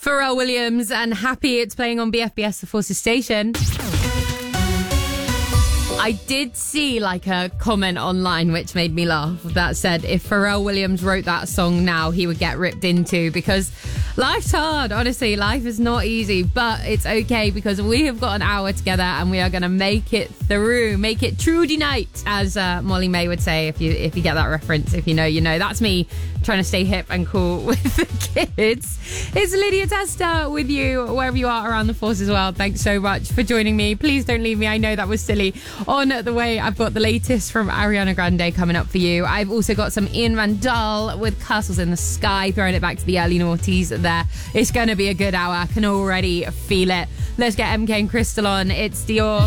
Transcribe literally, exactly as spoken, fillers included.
Pharrell Williams and Happy. It's playing on B F B S, the Forces station. I did see like a comment online which made me laugh that said if Pharrell Williams wrote that song now, he would get ripped into, because life's hard. Honestly, life is not easy, but it's okay because we have got an hour together and we are going to make it through, make it Trudy night, as uh, Molly May would say. If you if you get that reference, if you know, you know. That's me trying to stay hip and cool with the kids. It's Lydia Testa with you wherever you are around the Forces world. Thanks so much for joining me. Please don't leave me. I know that was silly. On the way, I've got the latest from Ariana Grande coming up for you. I've also got some Ian Randall with Castles in the Sky, throwing it back to the early noughties there. It's going to be a good hour. I can already feel it. Let's get M K and Crystal on. It's Dior.